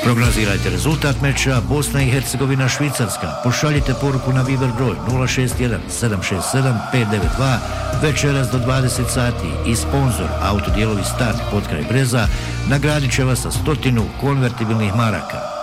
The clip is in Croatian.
Prognozirajte rezultat meča Bosna i Hercegovina Švicarska. Pošaljite poruku na Viber broj 061 767 592 večeras do 20 sati i sponzor Autodijelovi Start Potkraj Breza nagradit će vas sa 100 konvertibilnih maraka.